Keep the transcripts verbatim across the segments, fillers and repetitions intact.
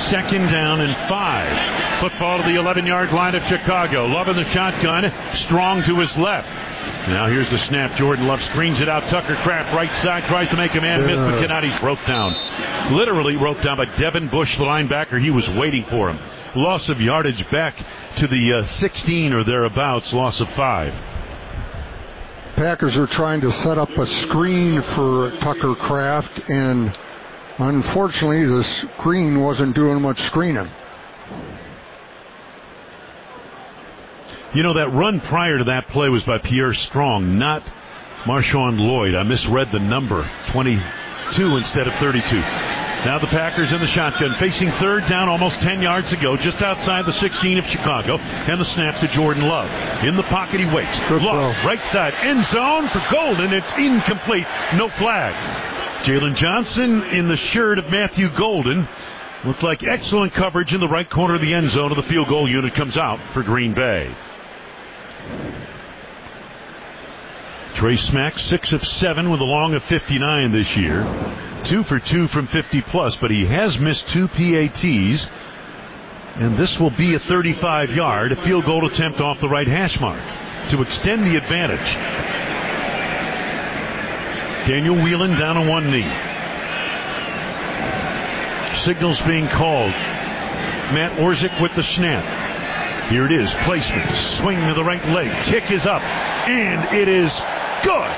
second down and five. Football to the eleven-yard line of Chicago. Love in the shotgun. Strong to his left. Now here's the snap. Jordan Love screens it out. Tucker Kraft right side tries to make a man miss, but Canadi's roped down. Literally roped down by Devin Bush, the linebacker. He was waiting for him. Loss of yardage back to the uh, sixteen or thereabouts. Loss of five. Packers are trying to set up a screen for Tucker Kraft, and unfortunately the screen wasn't doing much screening. You know, that run prior to that play was by Pierre Strong, not Marshawn Lloyd. I misread the number, twenty-two instead of thirty-two. Now the Packers in the shotgun, facing third down, almost ten yards to go, just outside the sixteen of Chicago, and the snap to Jordan Love. In the pocket, he waits. Good Love, throw. right side, end zone for Golden. It's incomplete, no flag. Jalen Johnson in the shirt of Matthew Golden. Looked like excellent coverage in the right corner of the end zone, and the field goal unit comes out for Green Bay. Trey Smack, six of seven with a long of fifty-nine this year. Two for two from fifty plus, but he has missed two P A Ts. And this will be a thirty-five-yard, a field goal attempt off the right hash mark to extend the advantage. Daniel Whelan down on one knee. Signals being called. Matt Orzik with the snap. Here it is, placement, swing to the right leg, kick is up, and it is good.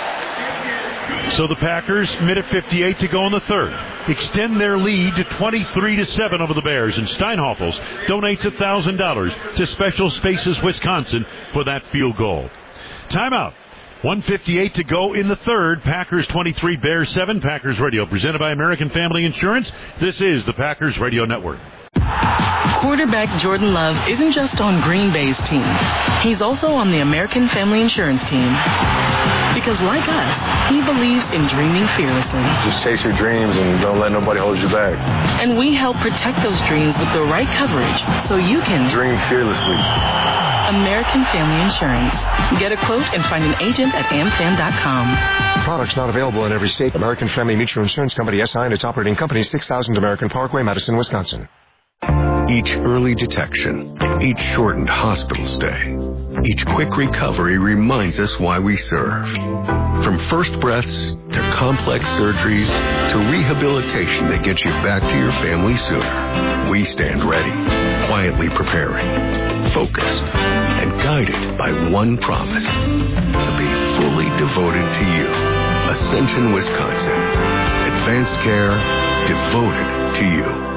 So the Packers, minute fifty-eight to go in the third, extend their lead to twenty-three to seven over the Bears, and Steinhoffels donates one thousand dollars to Special Spaces Wisconsin for that field goal. Timeout. one fifty-eight to go in the third. Packers twenty-three, Bears seven. Packers Radio, presented by American Family Insurance. This is the Packers Radio Network. Quarterback Jordan Love isn't just on Green Bay's team. He's also on the American Family Insurance team. Because like us, he believes in dreaming fearlessly. Just chase your dreams and don't let nobody hold you back. And we help protect those dreams with the right coverage so you can dream fearlessly. American Family Insurance. Get a quote and find an agent at a m fam dot com. Products not available in every state. American Family Mutual Insurance Company, S I and its operating company, six thousand American Parkway, Madison, Wisconsin. Each early detection, each shortened hospital stay, each quick recovery reminds us why we serve. From first breaths to complex surgeries to rehabilitation that gets you back to your family sooner, we stand ready, quietly preparing, focused, and guided by one promise: to be fully devoted to you. Ascension, Wisconsin. Advanced care devoted to you.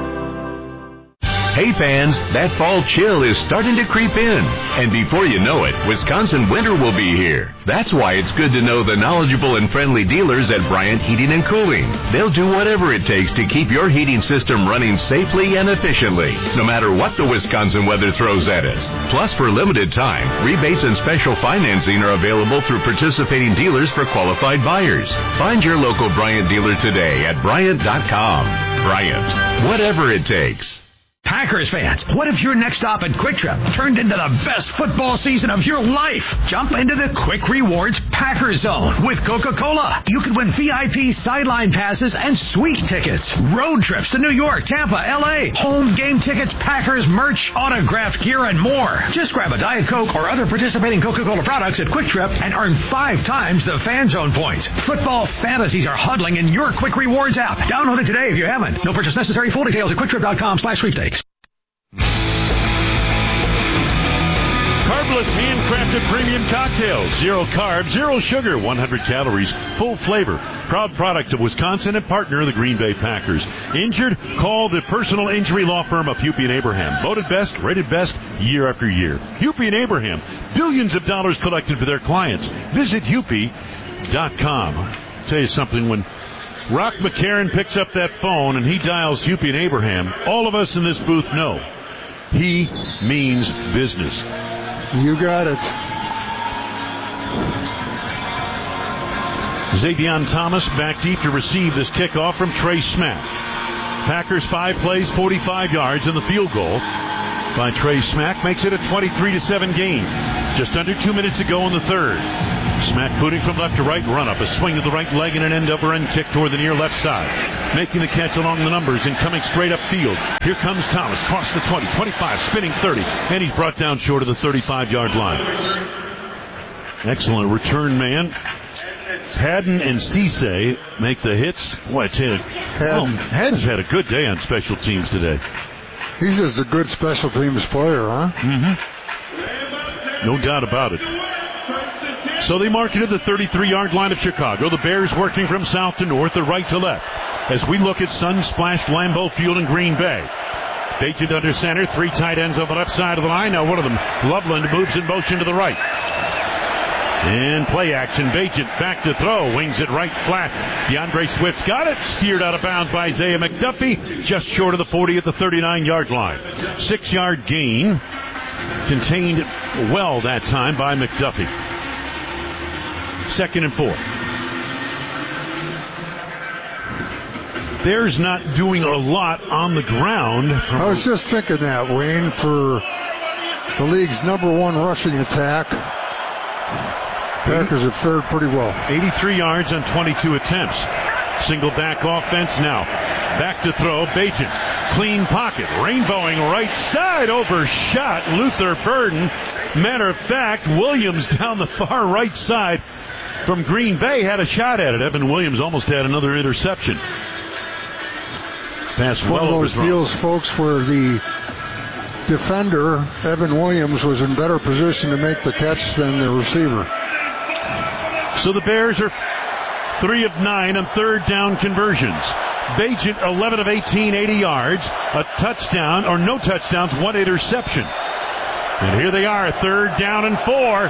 Hey fans, that fall chill is starting to creep in. And before you know it, Wisconsin winter will be here. That's why it's good to know the knowledgeable and friendly dealers at Bryant Heating and Cooling. They'll do whatever it takes to keep your heating system running safely and efficiently, no matter what the Wisconsin weather throws at us. Plus, for limited time, rebates and special financing are available through participating dealers for qualified buyers. Find your local Bryant dealer today at Bryant dot com. Bryant, whatever it takes. Packers fans, what if your next stop at Quick Trip turned into the best football season of your life? Jump into the Quick Rewards Packers Zone with Coca-Cola. You could win V I P sideline passes and sweet tickets, road trips to New York, Tampa, L A, home game tickets, Packers merch, autographed gear, and more. Just grab a Diet Coke or other participating Coca-Cola products at Quick Trip and earn five times the Fan Zone points. Football fantasies are huddling in your Quick Rewards app. Download it today if you haven't. No purchase necessary. Full details at quick trip dot com slash sweepstakes. Carbless handcrafted premium cocktails. Zero carbs, zero sugar, one hundred calories, full flavor. Proud product of Wisconsin and partner of the Green Bay Packers. Injured? Call the personal injury law firm of Hupy and Abraham. Voted best, rated best, year after year. Hupy and Abraham. Billions of dollars collected for their clients. Visit Hupy dot com. I'll tell you something, when Rock McCarron picks up that phone and he dials Hupy and Abraham, all of us in this booth know he means business. You got it. Xavion Thomas back deep to receive this kickoff from Trey Smack. Packers five plays, forty-five yards, and the field goal by Trey Smack makes it a twenty-three to seven game. Just under two minutes to go in the third. Smack booting from left to right, run up, a swing to the right leg, and an end-over-end kick toward the near left side. Making the catch along the numbers and coming straight upfield. Here comes Thomas, cross the twenty, twenty-five, spinning thirty, and he's brought down short of the thirty-five-yard line. Excellent return man. Haddon and Cisse make the hits. Boy, I tell you, well, Haddon's had a good day on special teams today. He's just a good special teams player, huh? Mm-hmm. No doubt about it. So they mark it at the thirty-three-yard line of Chicago. The Bears working from south to north, or right to left, as we look at sun-splashed Lambeau Field in Green Bay. Bagent under center, three tight ends on the left side of the line. Now one of them, Loveland, moves in motion to the right. And play action, Bagent back to throw, wings it right flat. DeAndre Swift's got it, steered out of bounds by Isaiah McDuffie, just short of the forty at the thirty-nine-yard line. Six-yard gain, contained well that time by McDuffie. Second and four. Bears not doing a lot on the ground. I was just thinking that, Wayne, for the league's number one rushing attack. Packers have fared pretty well. eighty-three yards on twenty-two attempts. Single back offense now. Back to throw, Bagent. Clean pocket, rainbowing right side, overshot Luther Burden. Matter of fact, Williams down the far right side from Green Bay had a shot at it. Evan Williams almost had another interception. Pass well One of those overthrown. deals, folks, where the defender, Evan Williams, was in better position to make the catch than the receiver. So the Bears are three of nine on third down conversions. Bagent, eleven of eighteen, eighty yards, a touchdown, or no touchdowns, one interception. And here they are, third down and four.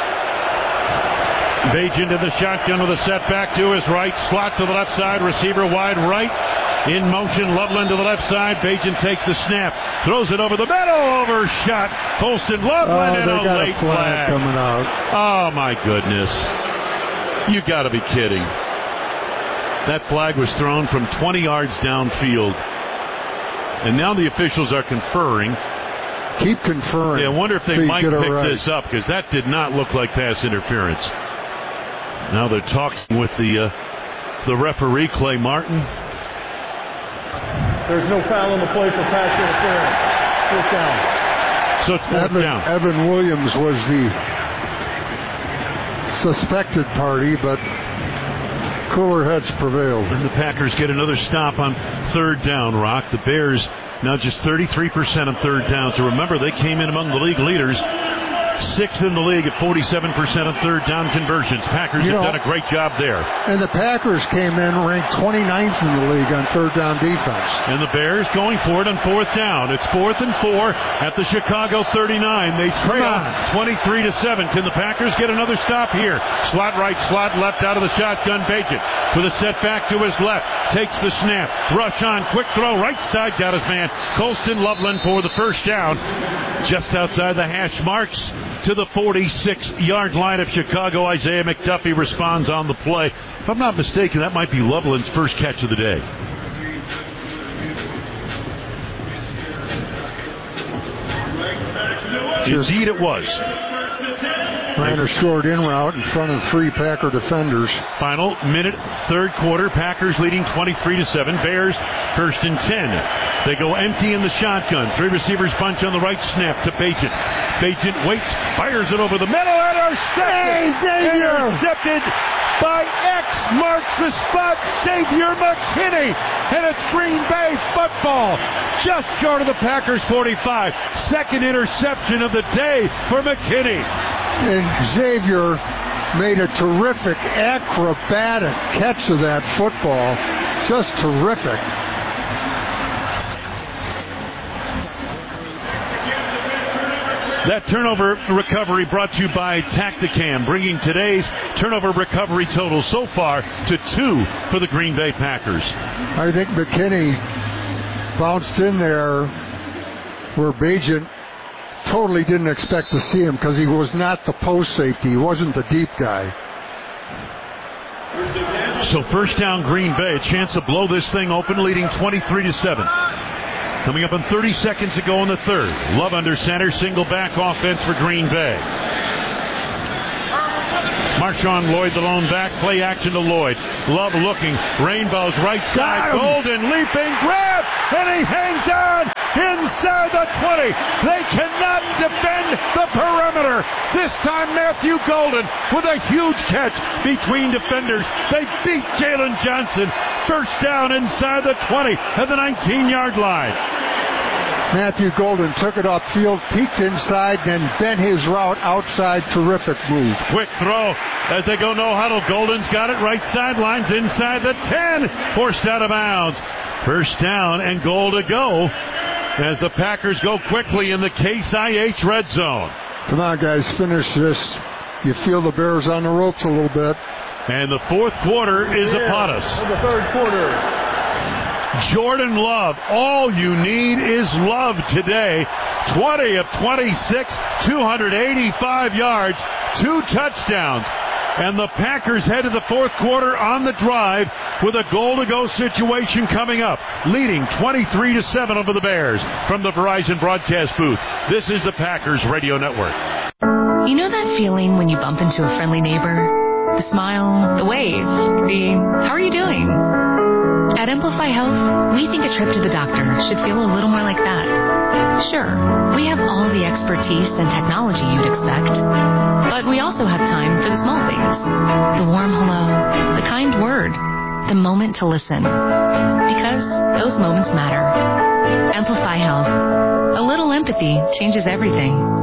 Bagent in the shotgun with a setback to his right, slot to the left side, receiver wide right. In motion, Loveland to the left side. Bagent takes the snap, throws it over the middle, overshot. Colston Loveland, oh, and they a got late a flag, flag coming out. Oh my goodness! You got to be kidding! That flag was thrown from twenty yards downfield, and now the officials are conferring. Keep conferring. Yeah, I wonder if they so might pick right. this up, because that did not look like pass interference. Now they're talking with the uh, the referee, Clay Martin. There's no foul on the play for pass interference. Fourth down. So it's fourth Evan, down. Evan Williams was the suspected party, but cooler heads prevailed. And the Packers get another stop on third down, Rock. The Bears now just thirty-three percent on third down. So remember, they came in among the league leaders. Sixth in the league at forty-seven percent of third down conversions. Packers you have know, done a great job there. And the Packers came in ranked twenty-ninth in the league on third down defense. And the Bears going for it on fourth down. It's fourth and four at the Chicago thirty-nine. They trail twenty-three to seven. Can the Packers get another stop here? Slot right, slot left out of the shotgun. Bagent with a setback to his left. Takes the snap. Rush on. Quick throw. Right side. Got his man. Colston Loveland for the first down. Just outside the hash marks to the forty-six-yard line of Chicago. Isaiah McDuffie responds on the play. If I'm not mistaken, that might be Loveland's first catch of the day. Indeed it was. Ran a short in route in front of three Packer defenders. Final minute, third quarter. Packers leading twenty-three to seven. Bears first and ten. They go empty in the shotgun. Three receivers bunch on the right, snap to Bagent. Bagent waits, fires it over the middle, intercepted. Hey, intercepted by X, marks the spot, Xavier McKinney. And it's Green Bay football. Just short of the Packers forty-five. Second interception of the day for McKinney. And Xavier made a terrific acrobatic catch of that football. Just terrific. That turnover recovery brought to you by Tacticam, bringing today's turnover recovery total so far to two for the Green Bay Packers. I think McKinney bounced in there where Bagent totally didn't expect to see him because he was not the post safety. He wasn't the deep guy. So first down Green Bay, a chance to blow this thing open, leading twenty-three to seven. Coming up on thirty seconds to go in the third. Love under center, single back offense for Green Bay. Marshawn Lloyd, the lone back. Play action to Lloyd. Love looking. Rainbow's right side. Golden leaping grab. And he hangs on inside the twenty. They cannot defend the perimeter. This time Matthew Golden with a huge catch between defenders. They beat Jalen Johnson. First down inside the twenty at the nineteen-yard line. Matthew Golden took it upfield, peeked inside, then bent his route outside. Terrific move. Quick throw as they go no huddle. Golden's got it right sidelines inside the ten. Forced out of bounds. First down and goal to go as the Packers go quickly in the Case I H red zone. Come on, guys, finish this. You feel the Bears on the ropes a little bit. And the fourth quarter is yeah, upon us. In the third quarter. Jordan Love, all you need is love today. twenty of twenty-six, two hundred eighty-five yards, two touchdowns. And the Packers head to the fourth quarter on the drive with a goal-to-go situation coming up, leading twenty-three to seven over the Bears from the Verizon broadcast booth. This is the Packers Radio Network. You know that feeling when you bump into a friendly neighbor? The smile, the wave, the how are you doing? At Amplify Health, we think a trip to the doctor should feel a little more like that. Sure, we have all the expertise and technology you'd expect, but we also have time for the small things. The warm hello, the kind word, the moment to listen. Because those moments matter. Amplify Health. A little empathy changes everything.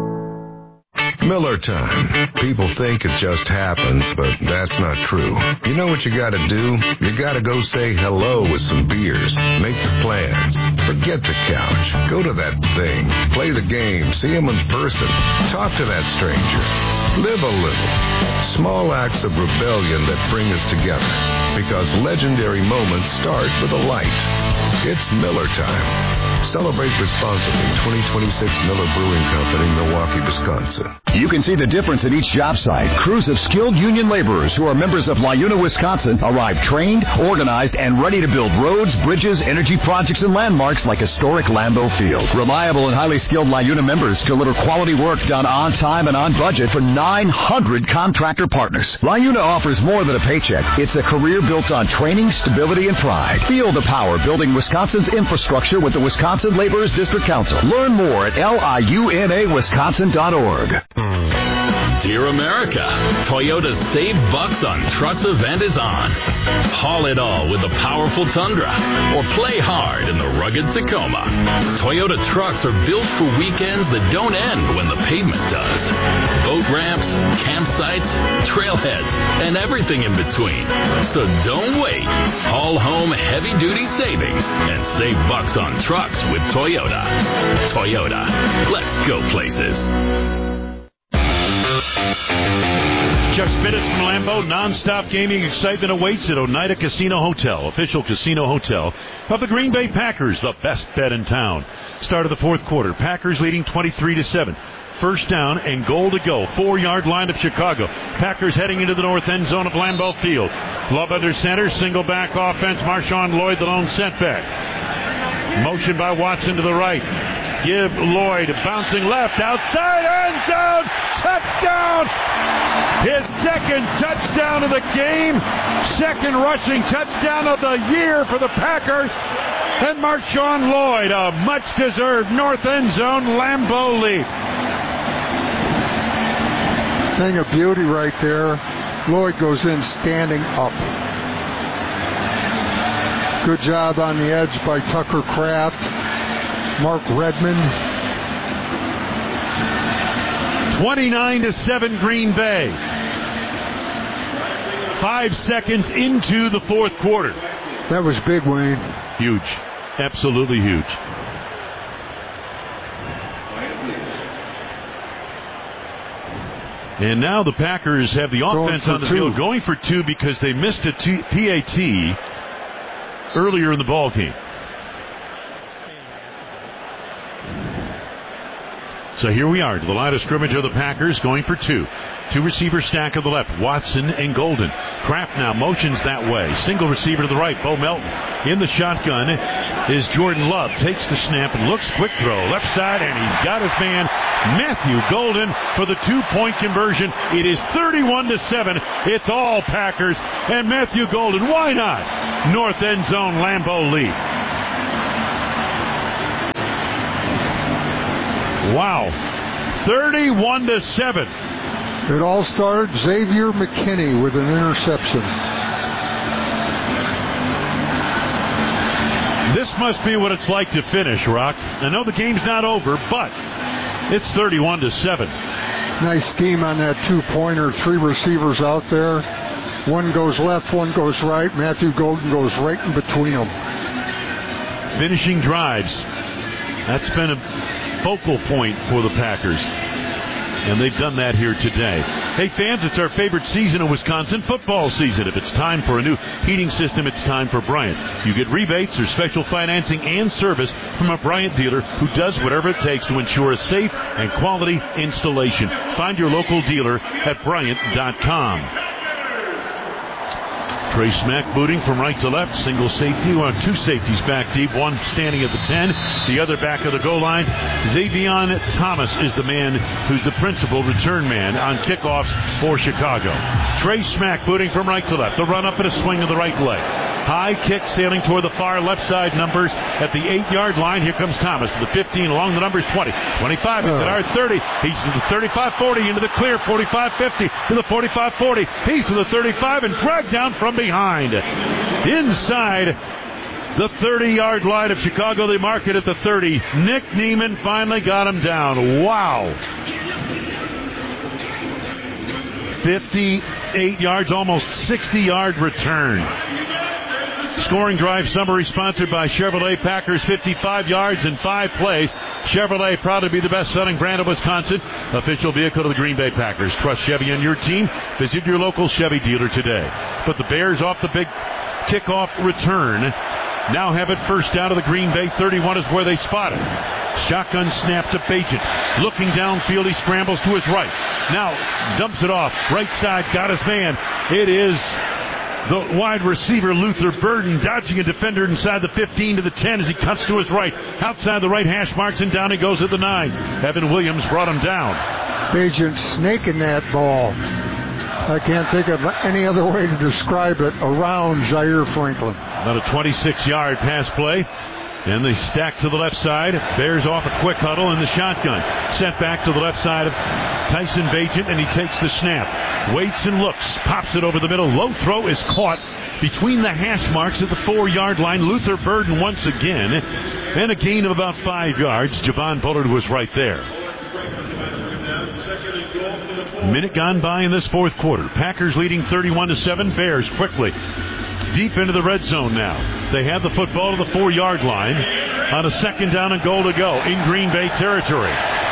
Miller time. People think it just happens, but that's not true. You know what you gotta do? You gotta go say hello with some beers. Make the plans. Forget the couch. Go to that thing. Play the game. See him in person. Talk to that stranger. Live a little. Small acts of rebellion that bring us together. Because legendary moments start with a light. It's Miller time. Celebrate responsibly. twenty twenty-six Miller Brewing Company, Milwaukee, Wisconsin. You can see the difference at each job site. Crews of skilled union laborers who are members of LiUNA, Wisconsin arrive trained, organized, and ready to build roads, bridges, energy projects, and landmarks like historic Lambeau Field. Reliable and highly skilled LiUNA members deliver quality work done on time and on budget for nine hundred contractor partners. LiUNA offers more than a paycheck. It's a career built on training, stability, and pride. Feel the power building Wisconsin's infrastructure with the Wisconsin Laborers District Council. Learn more at L I U N A Wisconsin dot org. Dear America, Toyota's Save Bucks on Trucks event is on. Haul it all with the powerful Tundra, or play hard in the rugged Tacoma. Toyota trucks are built for weekends that don't end when the pavement does. Boat ramps, campsites, trailheads, and everything in between. So don't wait. Haul home heavy-duty savings and save bucks on trucks with Toyota. Toyota. Let's go places. Just minutes from Lambeau, non-stop gaming excitement awaits at Oneida Casino Hotel, official casino hotel of the Green Bay Packers, the best bet in town. Start of the fourth quarter, Packers leading twenty-three to seven. First down and goal to go. Four-yard line of Chicago. Packers heading into the north end zone of Lambeau Field. Love under center, single back offense. Marshawn Lloyd, the lone setback. Motion by Watson to the right. Give Lloyd bouncing left outside end zone. Touchdown! His second touchdown of the game. Second rushing touchdown of the year for the Packers. And Marshawn Lloyd, a much-deserved north end zone Lambeau lead. Thing of beauty right there. Lloyd goes in standing up. Good job on the edge by Tucker Kraft. Mark Redmond. twenty-nine to seven Green Bay. Five seconds into the fourth quarter. That was big, Wayne. Huge. Absolutely huge. And now the Packers have the offense on the two. field going for two because they missed a t- P A T earlier in the ball game. So here we are to the line of scrimmage of the Packers going for two. Two receiver stack of the left. Watson and Golden. Kraft now motions that way. Single receiver to the right. Bo Melton in the shotgun. is Jordan Love. Takes the snap and looks, quick throw, left side, and he's got his man, Matthew Golden, for the two-point conversion. It is thirty-one to seven. It's all Packers, and Matthew Golden, why not? North end zone, Lambeau lead. Wow. thirty-one to seven. It all started Xavier McKinney with an interception. This must be what it's like to finish, Rock. I know the game's not over, but it's thirty-one to seven. Nice scheme on that two-pointer. Three receivers out there. One goes left, one goes right. Matthew Golden goes right in between them. Finishing drives. That's been a focal point for the Packers. And they've done that here today. Hey, fans, it's our favorite season of Wisconsin, football season. If it's time for a new heating system, it's time for Bryant. You get rebates or special financing and service from a Bryant dealer who does whatever it takes to ensure a safe and quality installation. Find your local dealer at Bryant dot com. Trey Smack booting from right to left. Single safety. Well, two safeties back deep. One standing at the ten. The other back of the goal line. Xavier Thomas is the man who's the principal return man on kickoffs for Chicago. Trey Smack booting from right to left. The run up and a swing of the right leg. High kick sailing toward the far left side numbers at the eight-yard line. Here comes Thomas to the fifteen along the numbers twenty. twenty-five. He's at our thirty. He's to the thirty-five forty into the clear. forty-five fifty to the forty-five forty. He's to the thirty-five and dragged down from behind. Inside the thirty-yard line of Chicago. They mark it at the thirty. Nick Neiman finally got him down. Wow. fifty-eight yards, almost sixty-yard return. Scoring drive summary sponsored by Chevrolet. Packers fifty-five yards in five plays. Chevrolet proud to be the best-selling brand of Wisconsin. Official vehicle of the Green Bay Packers. Trust Chevy on your team. Visit your local Chevy dealer today. But the Bears off the big kickoff return. Now have it first down to the Green Bay thirty-one is where they spot it. Shotgun snap to Bagent. Looking downfield, he scrambles to his right. Now dumps it off. Right side, got his man. It is the wide receiver, Luther Burden, dodging a defender inside the fifteen to the ten as he cuts to his right. Outside the right hash marks, and down he goes at the nine. Evan Williams brought him down. Bagent snaking that ball. I can't think of any other way to describe it, around Zaire Franklin. About a twenty-six-yard pass play. And they stack to the left side. Bears off a quick huddle in the shotgun. Sent back to the left side of Tyson Bagent, and he takes the snap. Waits and looks. Pops it over the middle. Low throw is caught between the hash marks at the four-yard line. Luther Burden once again. And a gain of about five yards. Javon Bullard was right there. Minute gone by in this fourth quarter. Packers leading thirty-one to seven. Bears quickly deep into the red zone now. They have the football to the four-yard line on a second down and goal to go in Green Bay territory.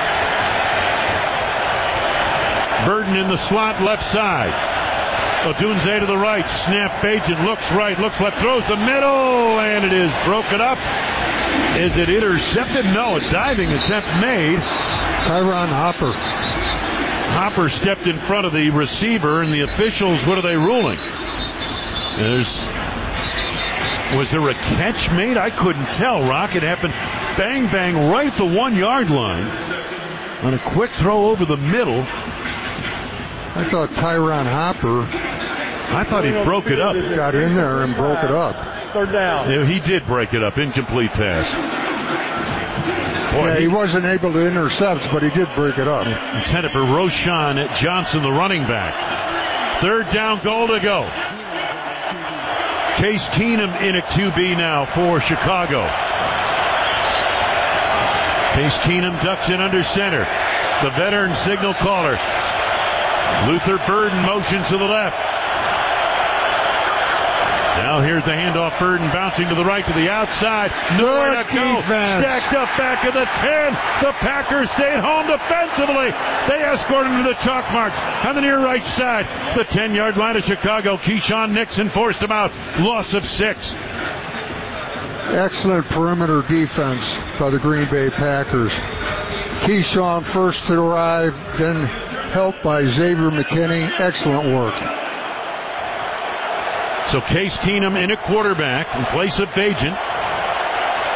Burden in the slot left side. Odunze to the right. Snap, Bagent looks right, looks left, throws the middle, and it is broken up. Is it intercepted? No, a diving attempt made. Tyron Hopper. Hopper stepped in front of the receiver, and the officials, what are they ruling? There's, was there a catch made? I couldn't tell, Rock. It happened bang, bang, right at the one-yard line on a quick throw over the middle. I thought Tyron Hopper... I thought he broke it up. Got in there and broke it up. Third down. Yeah, he did break it up. Incomplete pass. Boy, yeah, he, he wasn't able to intercept, but he did break it up. Intended for Roshan Johnson, the running back. Third down, goal to go. Case Keenum in at Q B now for Chicago. Case Keenum ducks in under center. The veteran signal caller. Luther Burden motions to the left. Now here's the handoff. Burden bouncing to the right to the outside. Nowhere to go. Stacked up back of the ten. The Packers stayed home defensively. They escort him to the chalk marks on the near right side. The ten-yard line of Chicago. Keyshawn Nixon forced him out. Loss of six. Excellent perimeter defense by the Green Bay Packers. Keyshawn first to arrive, then helped by Xavier McKinney. Excellent work. So Case Keenum in at quarterback in place of Bagent.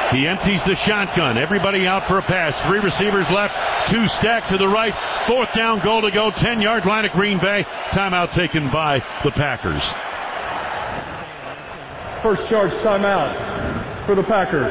He empties the shotgun. Everybody out for a pass. Three receivers left. Two stacked to the right. Fourth down, goal to go. ten-yard line at Green Bay. Timeout taken by the Packers. First charge timeout for the Packers.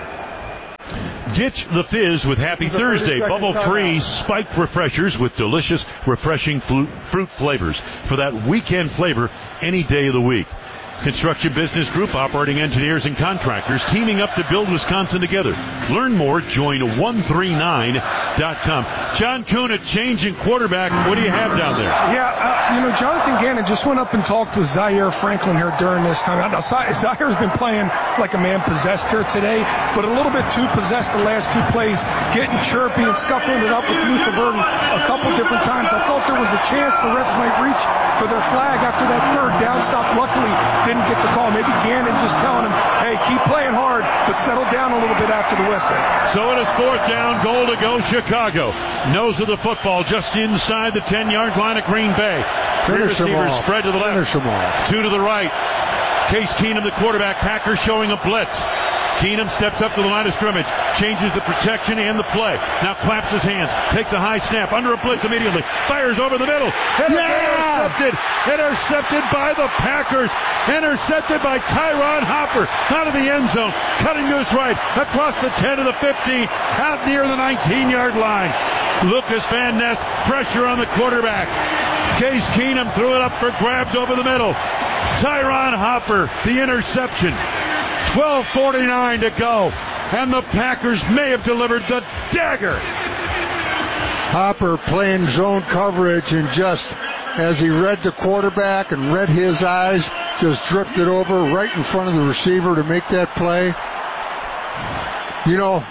Ditch the fizz with Happy Thursday. Bubble-free spiked refreshers with delicious, refreshing fruit flavors for that weekend flavor any day of the week. Construction Business Group, operating engineers and contractors, teaming up to build Wisconsin together. Learn more, join one three nine dot com. John Kuhn, a change in quarterback. What do you have down there? Yeah, uh, you know, Jonathan Gannon just went up and talked with Zaire Franklin here during this time. Now, Zaire's been playing like a man possessed here today, but a little bit too possessed the last two plays, getting chirpy and scuffling it up with Luther Burden a couple different times. I thought there was a chance the refs might reach for their flag after that third down stop. Luckily, didn't get the call. Maybe Gannon just telling him, hey, keep playing hard, but settle down a little bit after the whistle. So it is fourth down, goal to go, Chicago. Nose of the football just inside the ten-yard line of Green Bay. Three receivers spread to the left, two to the right. Case Keenum, the quarterback. Packers showing a blitz. Keenum steps up to the line of scrimmage, changes the protection and the play. Now claps his hands, takes a high snap, under a blitz immediately, fires over the middle. And yeah! Intercepted, intercepted by the Packers. Intercepted by Tyron Hopper out of the end zone, cutting to his right, across the ten to the fifteen, out near the nineteen-yard line. Lucas Van Ness, pressure on the quarterback. Case Keenum threw it up for grabs over the middle. Tyron Hopper, the interception. twelve forty-nine to go, and the Packers may have delivered the dagger. Hopper playing zone coverage, and just as he read the quarterback and read his eyes, just drifted over right in front of the receiver to make that play. You know,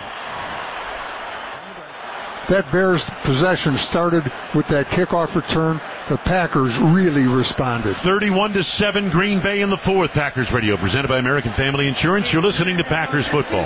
that Bears possession started with that kickoff return. The Packers really responded. thirty-one to seven, Green Bay in the fourth. Packers Radio, presented by American Family Insurance. You're listening to Packers football.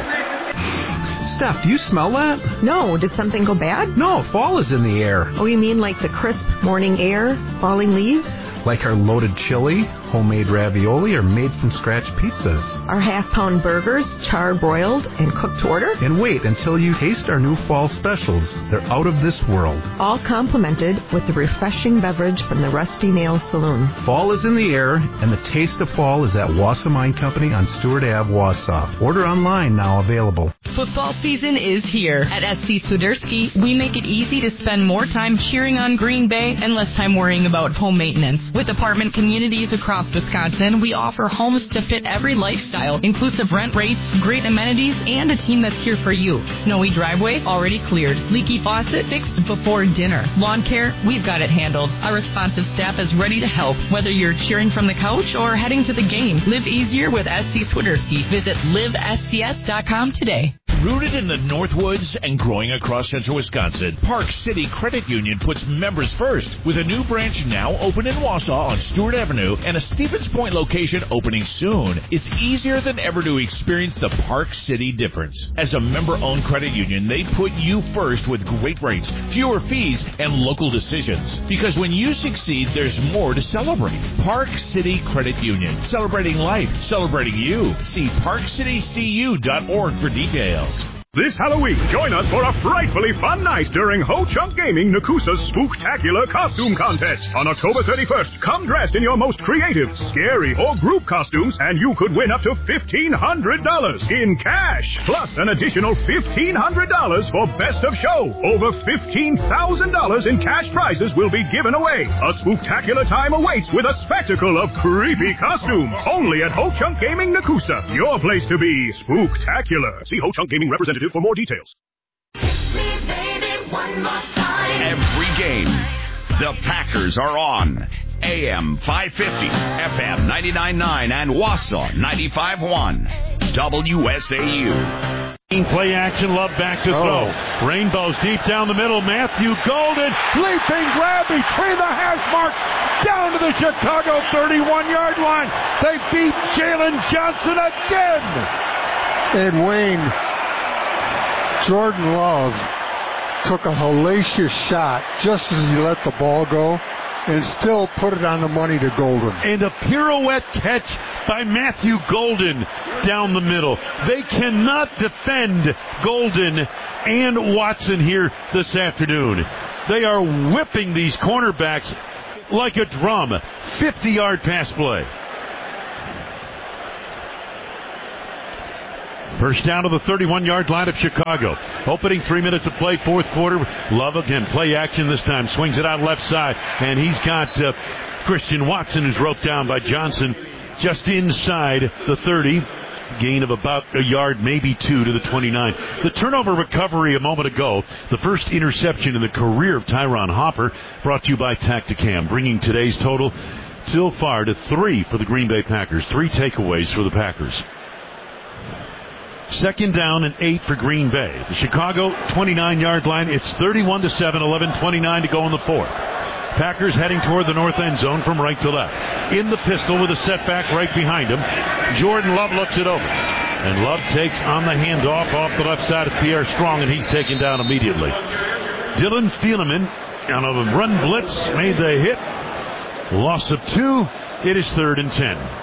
Steph, do you smell that? No. Did something go bad? No, fall is in the air. Oh, you mean like the crisp morning air, falling leaves? Like our loaded chili, homemade ravioli, or made-from-scratch pizzas. Our half-pound burgers, char-broiled and cooked to order. And wait until you taste our new fall specials. They're out of this world. All complimented with the refreshing beverage from the Rusty Nail Saloon. Fall is in the air, and the taste of fall is at Wausau Mine Company on Stewart Avenue, Wausau. Order online now available. Football season is here. At S C Swiderski, we make it easy to spend more time cheering on Green Bay and less time worrying about home maintenance. With apartment communities across Wisconsin, we offer homes to fit every lifestyle, inclusive rent rates, great amenities, and a team that's here for you. Snowy driveway already cleared. Leaky faucet fixed before dinner. Lawn care, we've got it handled. Our responsive staff is ready to help, whether you're cheering from the couch or heading to the game. Live easier with S C Swiderski. Visit live S C S dot com today. Rooted in the Northwoods and growing across central Wisconsin, Park City Credit Union puts members first, with a new branch now open in Wausau on Stewart Avenue and a Stevens Point location opening soon. It's easier than ever to experience the Park City difference. As a member-owned credit union, they put you first with great rates, fewer fees, and local decisions. Because when you succeed, there's more to celebrate. Park City Credit Union, celebrating life, celebrating you. See park city c u dot org for details. This Halloween, join us for a frightfully fun night during Ho Chunk Gaming Nakusa's Spooktacular Costume Contest. On October thirty-first, come dressed in your most creative, scary, or group costumes, and you could win up to fifteen hundred dollars in cash. Plus an additional fifteen hundred dollars for Best of Show. Over fifteen thousand dollars in cash prizes will be given away. A spooktacular time awaits with a spectacle of creepy costumes. Only at Ho Chunk Gaming Nakusa. Your place to be spooktacular. See Ho Chunk Gaming representative for more details. Every game, the Packers are on. A M five fifty, F M ninety-nine point nine, and Wausau ninety-five point one. W S A U. Play action, Love back to throw. Oh. Rainbows deep down the middle. Matthew Golden, leaping grab between the hash marks, down to the Chicago thirty-one-yard line. They beat Jalen Johnson again. And Wayne, Jordan Love took a hellacious shot just as he let the ball go. and still put it on the money to Golden. And a pirouette catch by Matthew Golden down the middle. They cannot defend Golden and Watson here this afternoon. They are whipping these cornerbacks like a drum. fifty-yard pass play. First down to the thirty-one-yard line of Chicago. Opening three minutes of play, fourth quarter. Love again, play action this time. Swings it out left side, and he's got uh, Christian Watson, who's roped down by Johnson just inside the thirty. Gain of about a yard, maybe two, to the twenty-nine. The turnover recovery a moment ago, the first interception in the career of Tyron Hopper, brought to you by Tacticam, bringing today's total so far to three for the Green Bay Packers. Three takeaways for the Packers. Second down and eight for Green Bay. The Chicago twenty-nine-yard line. It's thirty-one to seven, eleven twenty-nine to go in the fourth. Packers heading toward the north end zone from right to left. In the pistol with a setback right behind him. Jordan Love looks it over. And Love takes on the handoff off the left side of Pierre Strong, and he's taken down immediately. Dylan Thielemann on a run blitz made the hit. Loss of two. It is third and ten.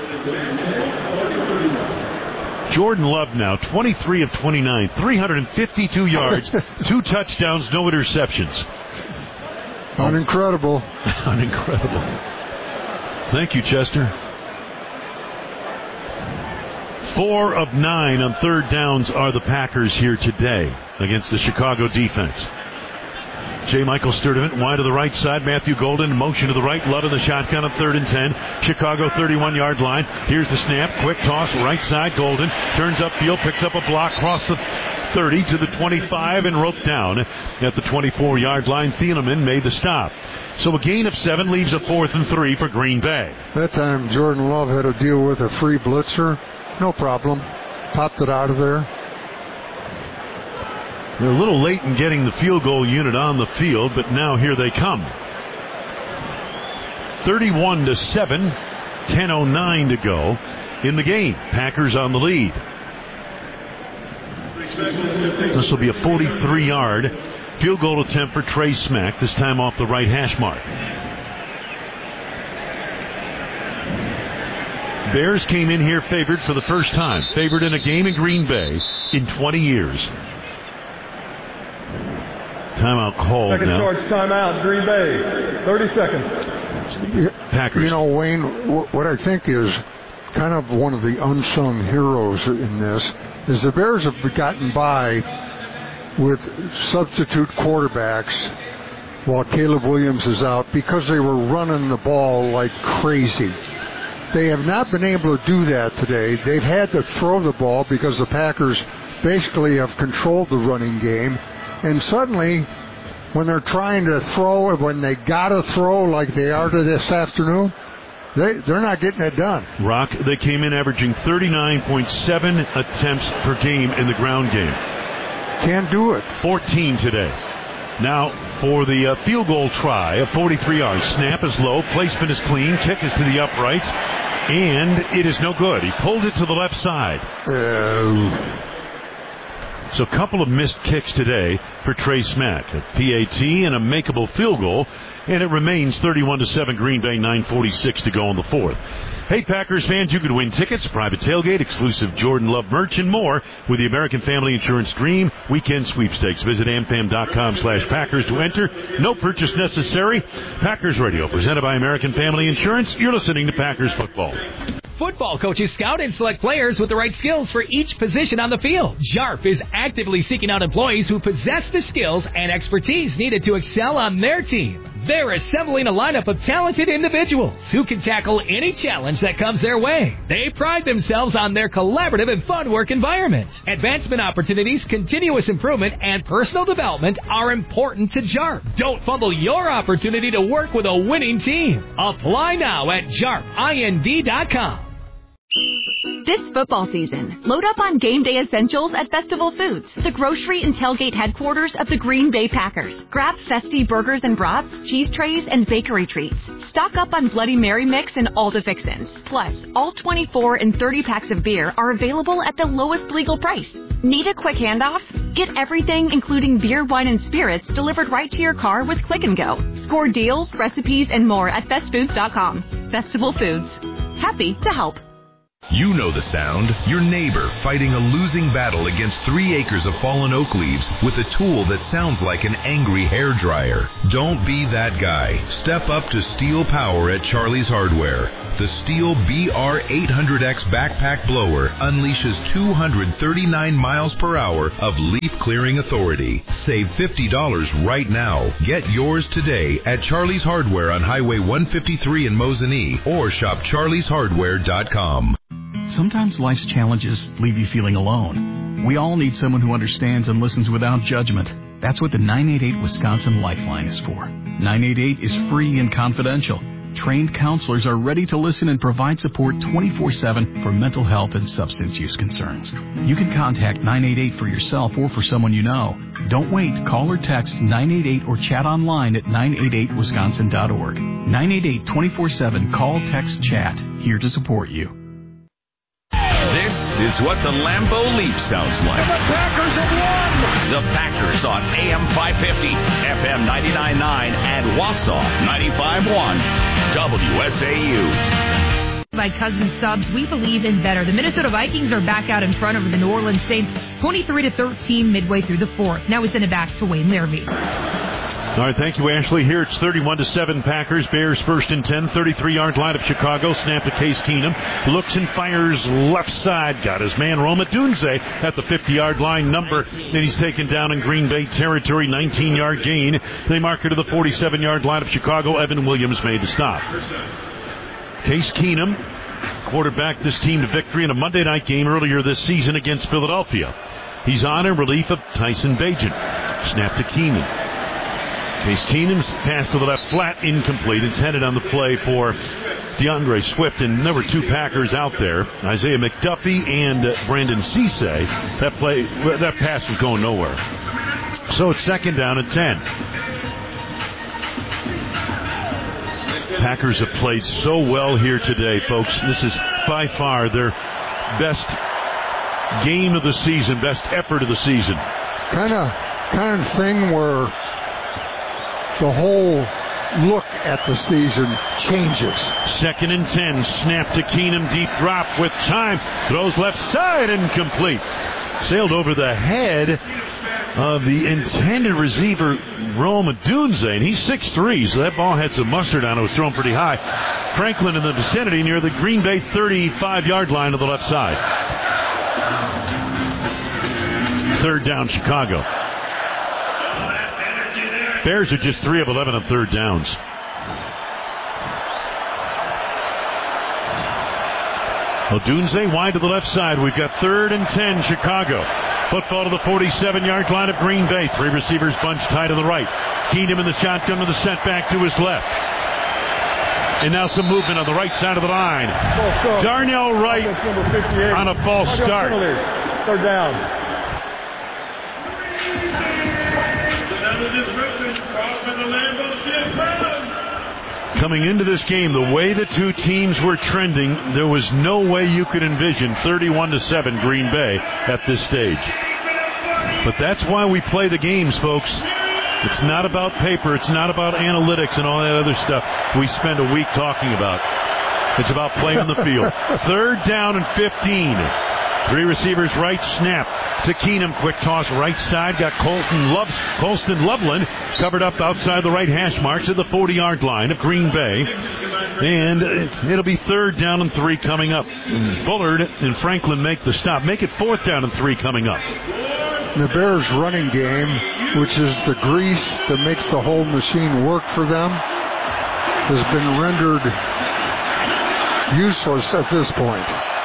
Jordan Love now, twenty-three of twenty-nine, three hundred fifty-two yards, two touchdowns, no interceptions. Unincredible. Unincredible. Thank you, Chester. Four of nine on third downs are the Packers here today against the Chicago defense. J. Michael Sturdivant wide to the right side. Matthew Golden motion to the right. Love in the shotgun of third and ten. Chicago thirty-one-yard line. Here's the snap. Quick toss right side. Golden turns upfield, picks up a block, cross the thirty to the twenty-five, and roped down at the twenty-four-yard line. Thielemann made the stop. So a gain of seven leaves a fourth and three for Green Bay. That time Jordan Love had to deal with a free blitzer. No problem. Popped it out of there. They're a little late in getting the field goal unit on the field, but now here they come. thirty-one to seven, ten oh nine to go in the game. Packers on the lead. This will be a forty-three-yard field goal attempt for Trey Smack, this time off the right hash mark. Bears came in here favored for the first time. Favored in a game in Green Bay in twenty years. Timeout called Second now. charge timeout, Green Bay. thirty seconds. Packers. You know, Wayne, what I think is kind of one of the unsung heroes in this is the Bears have gotten by with substitute quarterbacks while Caleb Williams is out because they were running the ball like crazy. They have not been able to do that today. They've had to throw the ball because the Packers basically have controlled the running game. And suddenly, when they're trying to throw, when they got to throw like they are to this afternoon, they, they're not getting it done. Rock, they came in averaging thirty-nine point seven attempts per game in the ground game. Can't do it. fourteen today. Now, for the uh, field goal try, a forty-three yard. Snap is low, placement is clean, kick is to the uprights, and it is no good. He pulled it to the left side. Uh, So a couple of missed kicks today for Trey Smack. A P A T and a makeable field goal. And it remains thirty-one to seven Green Bay, nine forty-six to go in the fourth. Hey, Packers fans, you could win tickets, private tailgate, exclusive Jordan Love merch, and more with the American Family Insurance Dream Weekend Sweepstakes. Visit amfam.com slash Packers to enter. No purchase necessary. Packers Radio, presented by American Family Insurance. You're listening to Packers Football. Football coaches scout and select players with the right skills for each position on the field. J A R F is actively seeking out employees who possess the skills and expertise needed to excel on their team. They're assembling a lineup of talented individuals who can tackle any challenge that comes their way. They pride themselves on their collaborative and fun work environment. Advancement opportunities, continuous improvement, and personal development are important to J A R F. Don't fumble your opportunity to work with a winning team. Apply now at J A R F Ind dot com. This football season, load up on game day essentials at Festival Foods, the grocery and tailgate headquarters of the Green Bay Packers. Grab festy burgers and brats, cheese trays, and bakery treats. Stock up on Bloody Mary mix and all the fixins. Plus, all twenty-four and thirty packs of beer are available at the lowest legal price. Need a quick handoff? Get everything, including beer, wine, and spirits, delivered right to your car with Click and Go. Score deals, recipes, and more at fest foods dot com. Festival Foods. Happy to help. You know the sound. Your neighbor fighting a losing battle against three acres of fallen oak leaves with a tool that sounds like an angry hairdryer. Don't be that guy. Step up to Steel Power at Charlie's Hardware. The Steel B R eight hundred X backpack blower unleashes two hundred thirty-nine miles per hour of leaf clearing authority. Save fifty dollars right now. Get yours today at Charlie's Hardware on Highway one fifty-three in Mosinee or shop charlies hardware dot com. Sometimes life's challenges leave you feeling alone. We all need someone who understands and listens without judgment. That's what the nine eight eight Wisconsin Lifeline is for. nine eight eight is free and confidential. Trained counselors are ready to listen and provide support twenty-four seven for mental health and substance use concerns. You can contact nine eight eight for yourself or for someone you know. Don't wait. Call or text nine eight eight or chat online at nine eight eight wisconsin dot org. nine eight eight, twenty-four seven. Call, text, chat. Here to support you. This is what the Lambeau Leap sounds like. The Packers have won! The Packers on A M five fifty, F M ninety-nine point nine, and Wausau ninety-five point one, W S A U. By Cousins Subs, we believe in better. The Minnesota Vikings are back out in front of the New Orleans Saints, twenty-three to thirteen midway through the fourth. Now we send it back to Wayne Larrivee. All right, thank you, Ashley. Here it's thirty-one to seven Packers. Bears first and ten, thirty-three-yard line of Chicago. Snap to Case Keenum. Looks and fires left side. Got his man Roma Dunze at the fifty-yard line number. And he's taken down in Green Bay territory. nineteen-yard gain. They mark it to the forty-seven-yard line of Chicago. Evan Williams made the stop. Case Keenum quarterbacked this team to victory in a Monday night game earlier this season against Philadelphia. He's on in relief of Tyson Bagent. Snap to Keenum. Case Keenum's pass to the left, flat, incomplete. It's headed on the play for DeAndre Swift, and there were two Packers out there, Isaiah McDuffie and uh, Brandon Cisse. That play, that pass was going nowhere. So it's second down and ten. Packers have played so well here today, folks. This is by far their best game of the season, best effort of the season. Kind of, kind of thing where the whole look at the season changes. Second and ten. Snap to Keenum. Deep drop with time. Throws left side. Incomplete. Sailed over the head of the intended receiver, Roma Dunze. And he's six three, so that ball had some mustard on it. It was thrown pretty high. Franklin in the vicinity near the Green Bay thirty-five-yard line to the left side. Third down, Chicago. Bears are just three of eleven on third downs. Odunze wide to the left side. We've got third and ten, Chicago. Football to the forty-seven-yard line of Green Bay. Three receivers bunched tight to the right. Keenum in the shotgun with the setback to his left. And now some movement on the right side of the line. Darnell Wright on a false start. Third down. Coming into this game, the way the two teams were trending, there was no way you could envision thirty-one to seven Green Bay at this stage. But that's why we play the games, folks. It's not about paper. It's not about analytics and all that other stuff we spend a week talking about. It's about playing on the field. Third down and fifteen. Three receivers right, snap to Keenum. Quick toss right side. Got Colton Loves, Colston Loveland covered up outside the right hash marks at the forty-yard line of Green Bay. And it'll be third down and three coming up. And Bullard and Franklin make the stop. Make it fourth down and three coming up. The Bears' running game, which is the grease that makes the whole machine work for them, has been rendered useless at this point.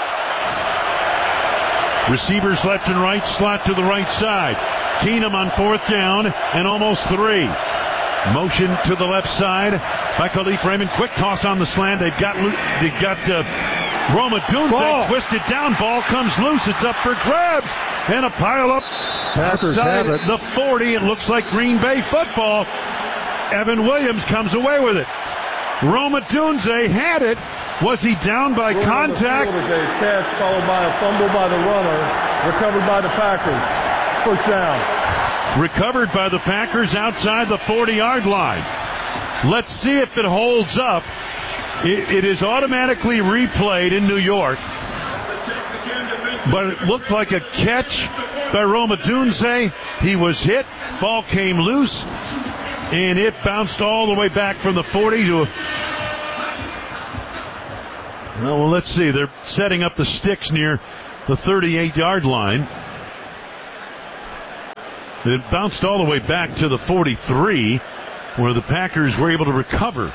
Receivers left and right, slot to the right side. Keenum on fourth down and almost three. Motion to the left side by Khalif Raymond. Quick toss on the slant. They've got they've got uh, Roma Dunze twisted down. Ball comes loose. It's up for grabs and a pile up Packers outside have it. the forty. It looks like Green Bay football. Evan Williams comes away with it. Roma Dunze had it. Was he down by Rule contact? A catch followed by a fumble by the runner, recovered by the Packers. First down. Recovered by the Packers outside the forty-yard line. Let's see if it holds up. It, it is automatically replayed in New York. But it looked like a catch by Roma Dunze. He was hit. Ball came loose. And it bounced all the way back from the forty to a... Well, let's see. They're setting up the sticks near the thirty-eight-yard line. It bounced all the way back to the forty-three, where the Packers were able to recover.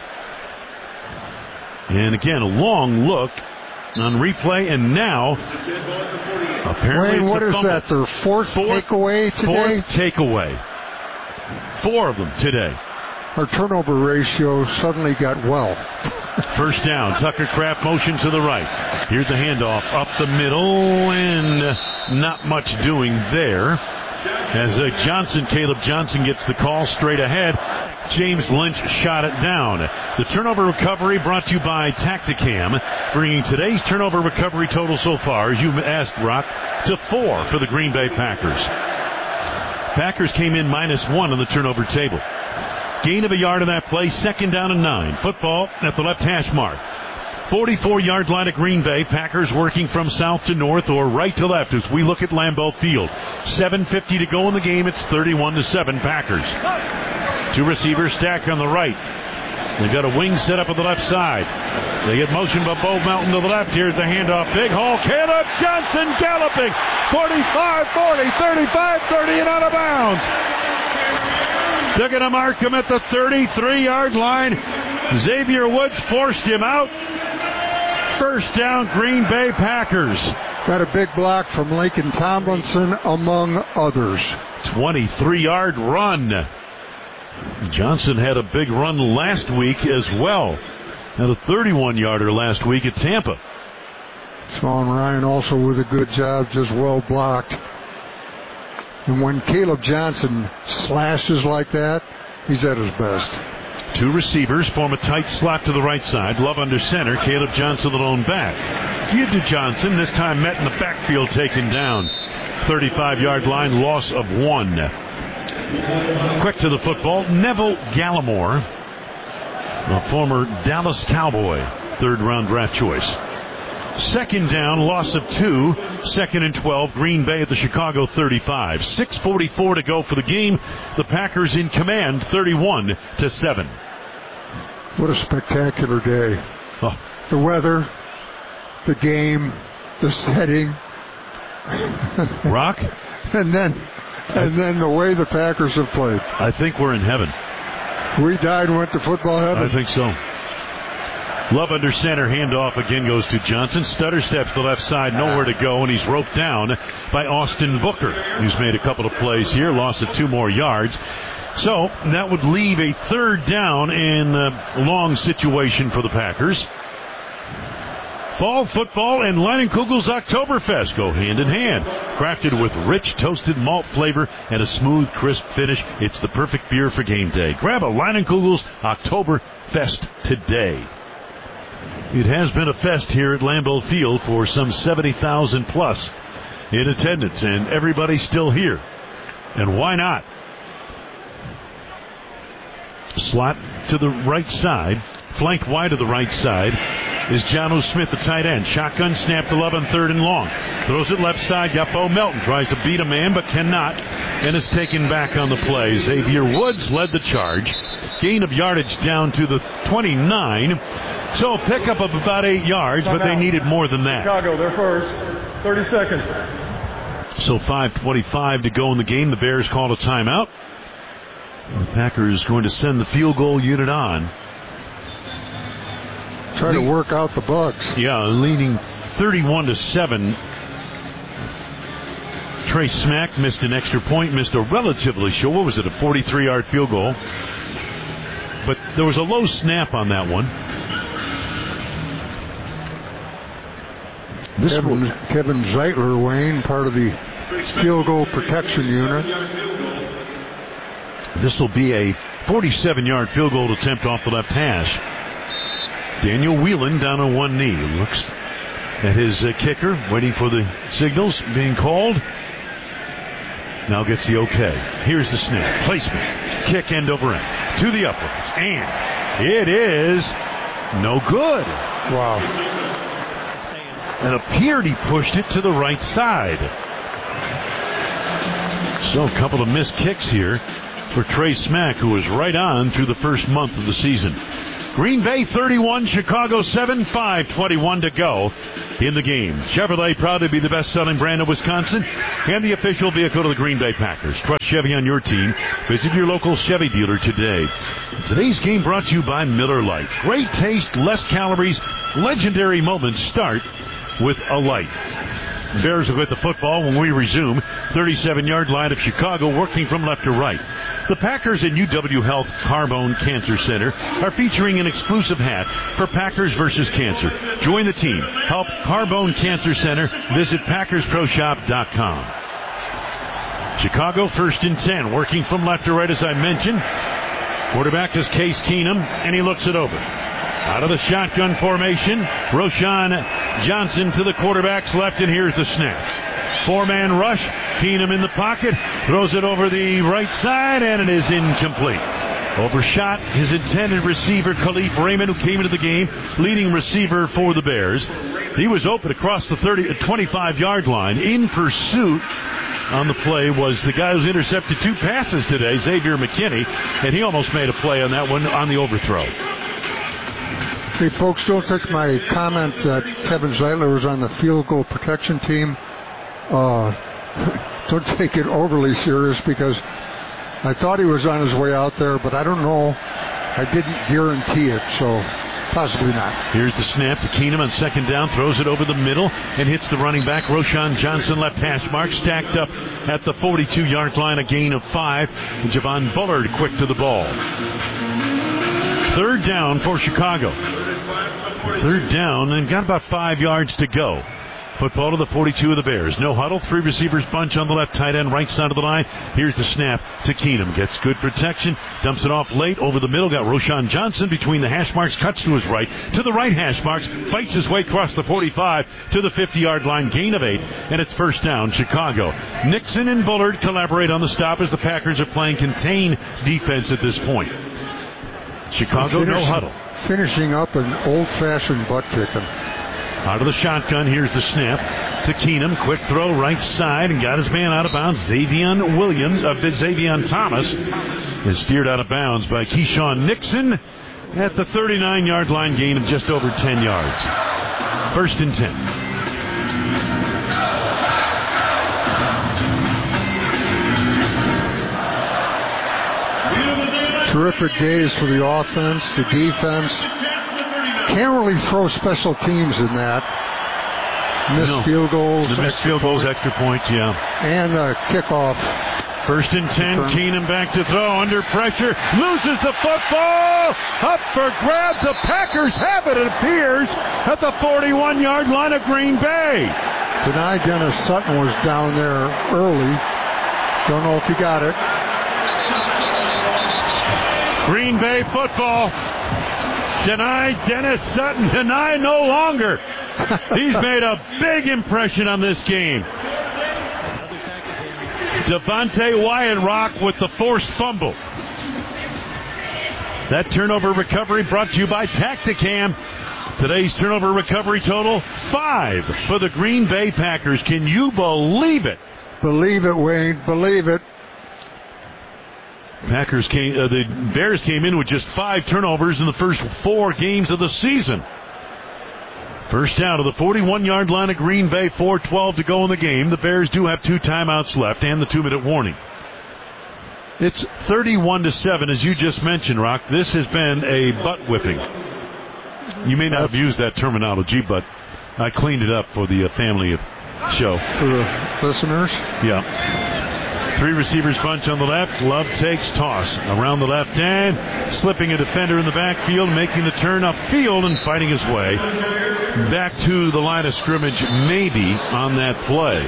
And again, a long look on replay, and now apparently Wayne, what is fumble. that? Their fourth, fourth takeaway today? Fourth takeaway. Four of them today. Our turnover ratio suddenly got well. First down. Tucker Kraft motion to the right. Here's the handoff up the middle, and uh, not much doing there. As uh, Johnson, Caleb Johnson gets the call straight ahead. James Lynch shot it down. The turnover recovery brought to you by Tacticam, bringing today's turnover recovery total so far, as you asked, Rock, to four for the Green Bay Packers. Packers came in minus one on the turnover table. Gain of a yard on that play, second down and nine. Football at the left hash mark. forty-four-yard line at Green Bay. Packers working from south to north or right to left as we look at Lambeau Field. seven fifty to go in the game. It's thirty-one to seven Packers. Two receivers stacked on the right. They got a wing set up on the left side. They get motion by Bo Melton to the left. Here's the handoff. Big hole. Caleb Johnson galloping. forty-five, forty, thirty-five, thirty, and out of bounds. They're going to mark him at the thirty-three-yard line. Xavier Woods forced him out. First down, Green Bay Packers. Got a big block from Lincoln Tomlinson, among others. twenty-three-yard run. Johnson had a big run last week as well. Had a thirty-one-yarder last week at Tampa. Sean Ryan also with a good job, just well blocked. And when Caleb Johnson slashes like that, he's at his best. Two receivers form a tight slot to the right side. Love under center. Caleb Johnson the lone back. Give to Johnson. This time met in the backfield, taken down. thirty-five-yard line, loss of one. Quick to the football. Neville Gallimore, a former Dallas Cowboy, third-round draft choice. Second down, loss of two. Second and twelve. Green Bay at the Chicago thirty-five. six forty-four to go for the game. The Packers in command, thirty-one to seven. What a spectacular day. Oh. The weather, the game, the setting. Rock? and then and then the way the Packers have played. I think we're in heaven. We died and went to football heaven. I think so. Love under center, handoff again goes to Johnson. Stutter steps the left side, nowhere to go, and he's roped down by Austin Booker, who's made a couple of plays here, lost of two more yards. So that would leave a third down and a long situation for the Packers. Fall football and Leinenkugel's Oktoberfest go hand in hand. Crafted with rich toasted malt flavor and a smooth, crisp finish, it's the perfect beer for game day. Grab a Leinenkugel's Oktoberfest today. It has been a fest here at Lambeau Field for some seventy thousand plus in attendance, and everybody's still here. And why not? Slot to the right side, flanked wide to the right side, is John O. Smith, the tight end. Shotgun snap to Love on third and long. Throws it left side, got Bo Melton. Tries to beat a man, but cannot, and is taken back on the play. Xavier Woods led the charge. Gain of yardage down to the twenty-nine. So a pickup of about eight yards, but they needed more than that. Chicago, they're first. thirty seconds. So five twenty-five to go in the game. The Bears called a timeout. The Packers going to send the field goal unit on. Try to work out the bugs. Yeah, leading thirty-one to seven. Trey Smack missed an extra point, missed a relatively short, what was it, a forty-three-yard field goal. But there was a low snap on that one. This Kevin, one, Kevin Zeitler, Wayne, part of the field goal protection unit. This will be a forty-seven-yard field goal attempt off the left hash. Daniel Whelan down on one knee. Looks at his uh, kicker, waiting for the signals being called. Now gets the okay. Here's the snap. Placement. Kick end over end. To the uprights. And it is no good. Wow. It appeared he pushed it to the right side. So a couple of missed kicks here for Trey Smack, who was right on through the first month of the season. Green Bay thirty-one, Chicago seven, five twenty-one to go in the game. Chevrolet proud to be the best-selling brand of Wisconsin and the official vehicle of the Green Bay Packers. Trust Chevy on your team. Visit your local Chevy dealer today. Today's game brought to you by Miller Lite. Great taste, less calories, legendary moments start with a light. Bears will get the football when we resume. thirty-seven-yard line of Chicago, working from left to right. The Packers and U W Health Carbone Cancer Center are featuring an exclusive hat for Packers versus Cancer. Join the team. Help Carbone Cancer Center. Visit Packers Pro Shop dot com. Chicago first and ten, working from left to right as I mentioned. Quarterback is Case Keenum, and he looks it over. Out of the shotgun formation, Roschon Johnson to the quarterback's left, and here's the snap. Four-man rush, Keenum in the pocket, throws it over the right side, and it is incomplete. Overshot his intended receiver, Khalif Raymond, who came into the game, leading receiver for the Bears. He was open across the thirty, twenty-five-yard line. In pursuit on the play was the guy who's intercepted two passes today, Xavier McKinney, and he almost made a play on that one on the overthrow. Hey, folks, don't take my comment that Kevin Zeitler was on the field goal protection team. Uh, don't take it overly serious, because I thought he was on his way out there, but I don't know. I didn't guarantee it, so possibly not. Here's the snap to Keenum on second down, throws it over the middle and hits the running back, Roschon Johnson, left hash mark, stacked up at the forty-two-yard line, a gain of five. And Javon Bullard quick to the ball. Third down for Chicago. Third down, and got about five yards to go. Football to the forty-two of the Bears. No huddle. Three receivers bunch on the left, tight end, right side of the line. Here's the snap to Keenum. Gets good protection. Dumps it off late over the middle. Got Roschon Johnson between the hash marks. Cuts to his right. To the right hash marks. Fights his way across the forty-five to the fifty-yard line. Gain of eight. And it's first down, Chicago. Nixon and Bullard collaborate on the stop as the Packers are playing contain defense at this point. Chicago, no huddle. Finishing up an old-fashioned butt kicking. Out of the shotgun, here's the snap to Keenum. Quick throw right side and got his man out of bounds. Xavier Williams, uh, Xavier Thomas is steered out of bounds by Keyshawn Nixon at the thirty-nine-yard line, gain of just over ten yards. First and ten. Terrific days for the offense, the defense. Can't really throw special teams in that. Missed no. field goals. The missed field goals, extra points, yeah. And a kickoff. First and ten, Keenum back to throw, under pressure, loses the football, up for grabs. The Packers have it, it appears, at the forty-one-yard line of Green Bay. Tonight, Dennis Sutton was down there early. Don't know if he got it. Green Bay football. Denied Dennis Sutton. Deny no longer. He's made a big impression on this game. Devontae Wyatt Rock with the forced fumble. That turnover recovery brought to you by Tacticam. Today's turnover recovery total, five for the Green Bay Packers. Can you believe it? Believe it, Wayne. Believe it. Packers came, uh, the Bears came in with just five turnovers in the first four games of the season. First down to the forty-one-yard line of Green Bay, four twelve to go in the game. The Bears do have two timeouts left and the two-minute warning. It's thirty-one to seven, as you just mentioned, Rock. This has been a butt whipping. You may not have used that terminology, but I cleaned it up for the uh, family show. For the listeners? Yeah. Three receivers bunch on the left. Love takes toss around the left end, slipping a defender in the backfield, making the turn upfield and fighting his way back to the line of scrimmage, maybe on that play.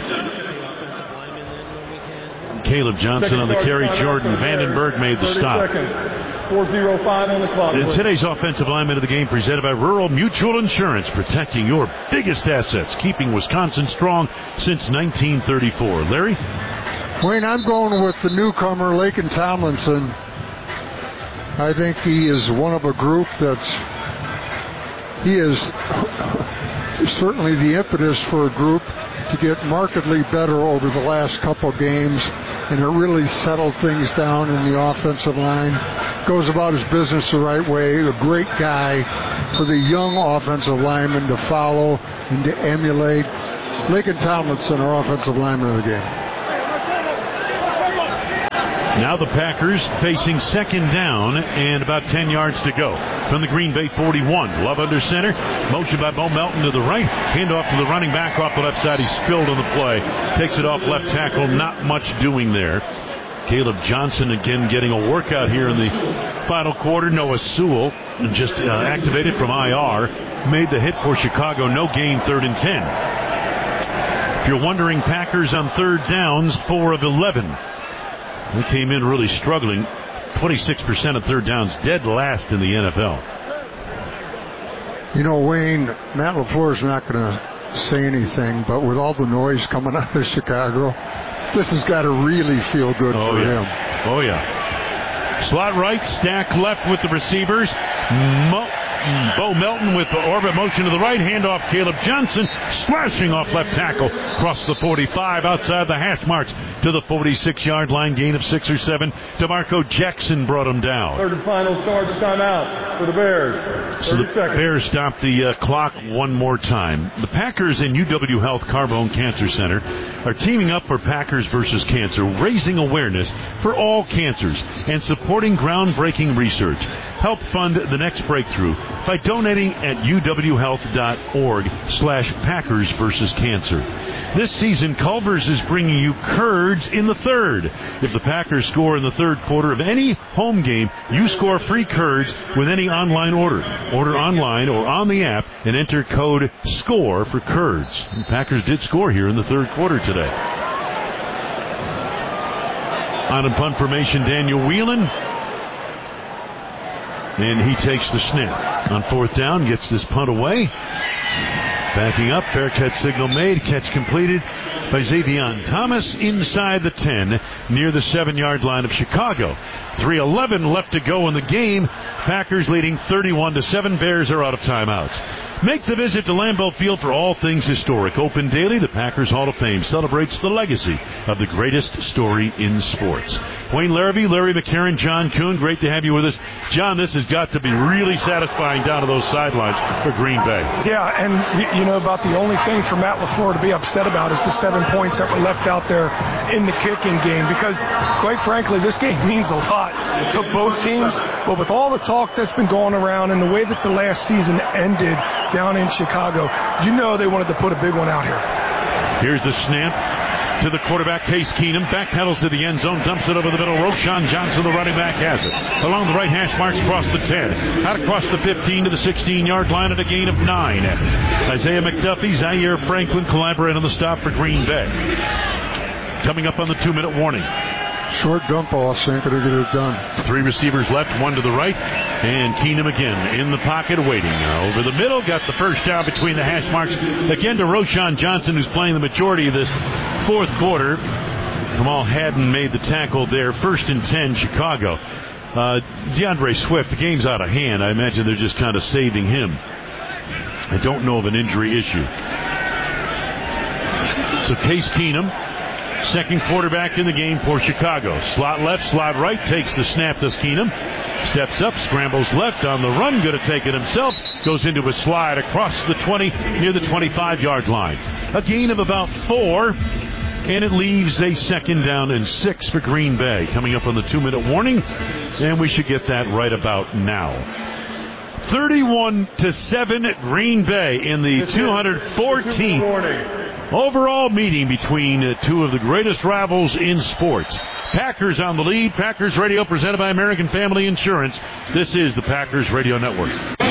Caleb Johnson on the carry. Jordan Vandenberg made the stop. four oh five on the clock. And today's offensive lineman of the game presented by Rural Mutual Insurance, protecting your biggest assets, keeping Wisconsin strong since nineteen thirty-four. Larry? Wayne, I'm going with the newcomer, Lakin Tomlinson. I think he is one of a group that's, he is certainly the impetus for a group to get markedly better over the last couple of games, and it really settled things down in the offensive line. Goes about his business the right way. A great guy for the young offensive linemen to follow and to emulate. Lakin Tomlinson, our offensive lineman of the game. Now the Packers facing second down and about ten yards to go from the Green Bay forty-one. Love under center. Motion by Bo Melton to the right. Handoff to the running back off the left side. He's spilled on the play. Takes it off left tackle. Not much doing there. Caleb Johnson again getting a workout here in the final quarter. Noah Sewell just uh, activated from I R. Made the hit for Chicago. No gain, third and ten. If you're wondering, Packers on third downs, four of eleven. They came in really struggling. twenty-six percent of third downs, dead last in the N F L. You know, Wayne, Matt LaFleur's not going to say anything, but with all the noise coming out of Chicago, this has got to really feel good oh, for yeah. him. Oh, yeah. Slot right, stack left with the receivers. Mo- Bo Melton with the orbit motion to the right. Handoff Caleb Johnson, slashing off left tackle. Across the forty-five, outside the hash marks to the forty-six-yard line. Gain of six or seven. DeMarco Jackson brought him down. Third and final, start the timeout for the Bears. So the seconds. Bears stop the uh, clock one more time. The Packers and U W Health Carbone Cancer Center are teaming up for Packers versus Cancer, raising awareness for all cancers and supporting groundbreaking research. Help fund the next breakthrough by donating at uwhealth.org slash Packers versus Cancer. This season, Culver's is bringing you Curds in the third. If the Packers score in the third quarter of any home game, you score free Curds with any online order. Order online or on the app and enter code SCORE for Curds. The Packers did score here in the third quarter today. On a punt formation, Daniel Whelan. And he takes the snap. On fourth down, gets this punt away. Backing up, fair catch signal made. Catch completed by Xavier Thomas inside the ten, near the seven-yard line of Chicago. three eleven left to go in the game. Packers leading thirty-one to seven. Bears are out of timeouts. Make the visit to Lambeau Field for all things historic. Open daily, the Packers Hall of Fame celebrates the legacy of the greatest story in sports. Wayne Larrabee, Larry McCarron, John Kuhn, great to have you with us. John, this has got to be really satisfying down to those sidelines for Green Bay. Yeah, and you know, about the only thing for Matt LaFleur to be upset about is the seven points that were left out there in the kicking game, because quite frankly, this game means a lot to both teams. But with all the talk that's been going around and the way that the last season ended down in Chicago, you know they wanted to put a big one out here. Here's the snap to the quarterback, Case Keenum. Backpedals to the end zone, dumps it over the middle. Roshan Johnson, the running back, has it. Along the right hash marks, across the ten. Out across the fifteen to the sixteen-yard line at a gain of nine. Isaiah McDuffie, Zaire Franklin collaborate on the stop for Green Bay. Coming up on the two-minute warning. Short dump off, ain't going to get it done. Three receivers left, one to the right, and Keenum again in the pocket waiting. Over the middle, got the first down between the hash marks. Again to Roshan Johnson, who's playing the majority of this fourth quarter. Kamal Haddon made the tackle there. First and ten, Chicago. Uh, DeAndre Swift, the game's out of hand. I imagine they're just kind of saving him. I don't know of an injury issue. So Case Keenum, second quarterback in the game for Chicago. Slot left, slot right, takes the snap, does Keenum. Steps up, scrambles left on the run, going to take it himself. Goes into a slide across the twenty, near the twenty-five-yard line. A gain of about four, and it leaves a second down and six for Green Bay. Coming up on the two-minute warning, and we should get that right about now. thirty-one to seven, Green Bay in the two hundred fourteenth overall meeting between uh, two of the greatest rivals in sports. Packers on the lead. Packers Radio presented by American Family Insurance. This is the Packers Radio Network.